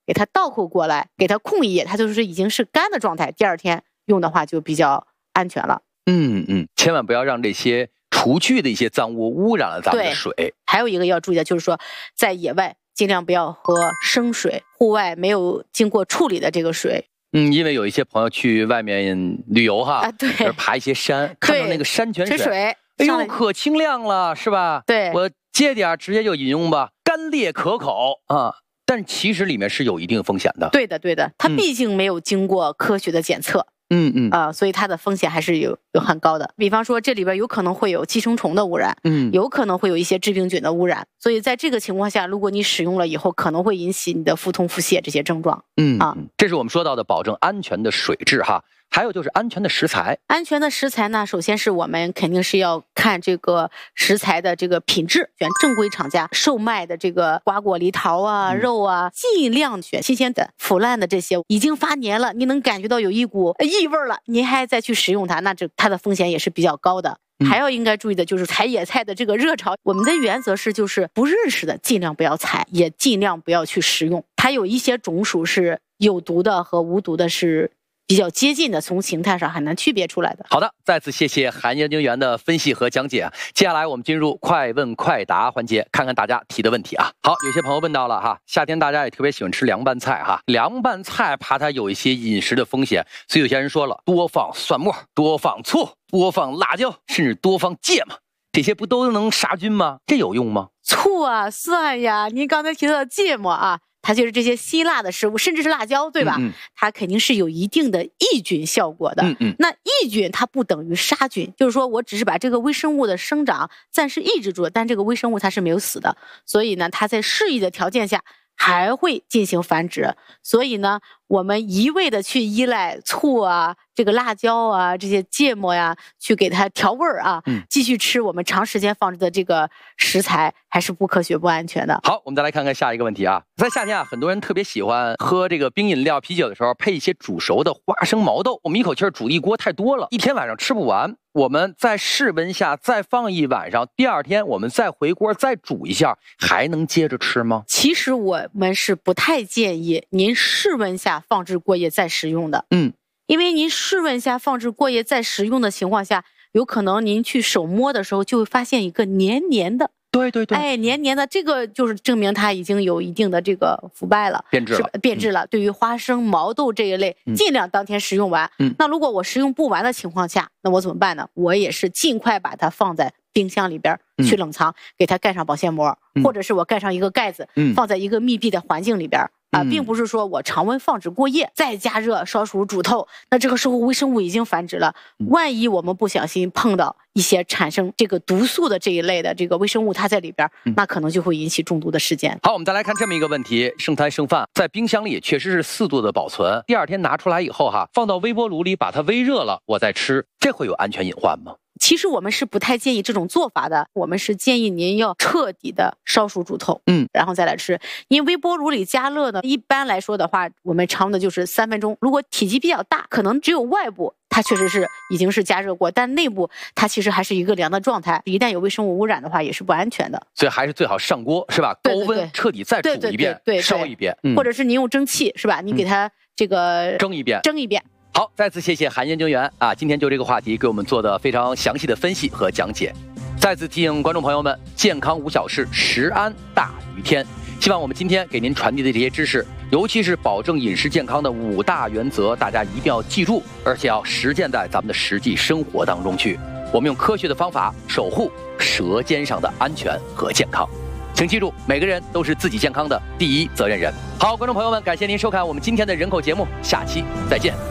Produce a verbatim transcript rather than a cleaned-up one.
给它倒扣过来，给它控一夜，它就是已经是干的状态，第二天用的话就比较安全了。 嗯嗯，千万不要让这些除去的一些脏物污染了咱们的水。 还有一个要注意的就是说，在野外尽量不要喝生水，户外没有经过处理的这个水。 嗯，因为有一些朋友去外面旅游哈， 啊，对， 爬一些山，看到那个山泉水， 水哎呦，可清亮了，是吧？ 对， 我接点直接就饮用吧，干裂可口啊。但其实里面是有一定风险的。 对的，对的，它毕竟没有经过科学的检测。 嗯嗯啊、呃，所以它的风险还是有有很高的。比方说，这里边有可能会有寄生虫的污染， 嗯， 有可能会有一些致病菌的污染。所以在这个情况下，如果你使用了以后，可能会引起你的腹痛、腹泻这些症状。 嗯啊， 这是我们说到的保证安全的水质哈。还有就是安全的食材。 安全的食材呢，首先是我们肯定是要看这个食材的这个品质，选正规厂家售卖的这个瓜果梨桃啊、嗯、肉啊，尽量选新鲜的。腐烂的这些已经发黏了，你能感觉到有一股异味了，你还再去食用它，那这它的风险也是比较高的。还要应该注意的就是采野菜的这个热潮，我们的原则是就是不认识的尽量不要采，也尽量不要去食用。它有一些种属是有毒的和无毒的是比较接近的，从形态上很难区别出来的。 好的，再次谢谢韩研究员的分析和讲解。接下来我们进入快问快答环节，看看大家提的问题啊。好，有些朋友问到了哈，夏天大家也特别喜欢吃凉拌菜哈，凉拌菜怕它有一些饮食的风险，所以有些人说了，多放蒜末，多放醋，多放辣椒，甚至多放芥末，这些不都能杀菌吗？这有用吗？ 醋啊，蒜呀，您刚才提到的芥末啊，它就是这些辛辣的食物，甚至是辣椒，对吧？嗯嗯，它肯定是有一定的抑菌效果的。 嗯嗯， 那抑菌它不等于杀菌，就是说我只是把这个微生物的生长暂时抑制住了，但这个微生物它是没有死的，所以呢，它在适宜的条件下还会进行繁殖。所以呢，我们一味的去依赖醋啊、这个辣椒啊、这些芥末呀，去给它调味儿啊，嗯，继续吃我们长时间放置的这个食材，还是不科学、不安全的。 好，我们再来看看下一个问题啊。在夏天啊，很多人特别喜欢喝这个冰饮料、啤酒的时候，配一些煮熟的花生毛豆。我们一口气煮一锅太多了，一天晚上吃不完。我们在室温下再放一晚上，第二天我们再回锅再煮一下，还能接着吃吗？ 其实我们是不太建议您室温下放置过夜再食用的。 嗯， 因为您室温下放置过夜再食用的情况下，有可能您去手摸的时候就会发现一个黏黏的。 对对对， 哎，黏黏的，这个就是证明它已经有一定的这个腐败了， 变质了， 变质了。嗯、对于花生、毛豆这一类，尽量当天食用完。 嗯， 那如果我食用不完的情况下，那我怎么办呢？我也是尽快把它放在冰箱里边去冷藏，嗯、给它盖上保鲜膜，嗯、或者是我盖上一个盖子，嗯、放在一个密闭的环境里边。啊，并不是说我常温放置过夜，再加热烧熟煮透，那这个时候微生物已经繁殖了。万一我们不小心碰到一些产生这个毒素的这一类的这个微生物，它在里边，那可能就会引起中毒的事件。 好，我们再来看这么一个问题：剩菜剩饭在冰箱里确实是四度的保存，第二天拿出来以后哈，放到微波炉里把它微热了，我再吃，这会有安全隐患吗？ 其实我们是不太建议这种做法的，我们是建议您要彻底的烧熟煮透， 嗯， 然后再来吃。因为微波炉里加热呢，一般来说的话，我们常用的就是三分钟。如果体积比较大，可能只有外部它确实是已经是加热过，但内部它其实还是一个凉的状态，一旦有微生物污染的话，也是不安全的。 所以还是最好上锅，是吧？高温对对对彻底再煮一遍， 对对对对烧一遍，嗯、 或者是您用蒸汽，是吧？你给它这个、 嗯、蒸一遍， 蒸一遍。 好，再次谢谢韩研究员啊，今天就这个话题给我们做的非常详细的分析和讲解。再次提醒观众朋友们，健康无小事，食安大于天。希望我们今天给您传递的这些知识，尤其是保证饮食健康的五大原则，大家一定要记住，而且要实践在咱们的实际生活当中去。我们用科学的方法守护舌尖上的安全和健康。请记住，每个人都是自己健康的第一责任人。好，观众朋友们，感谢您收看我们今天的人口节目，下期再见。